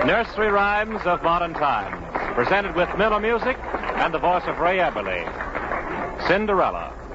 Nursery Rhymes of Modern Times, presented with Miller Music and the voice of Ray Eberly. Cinderella.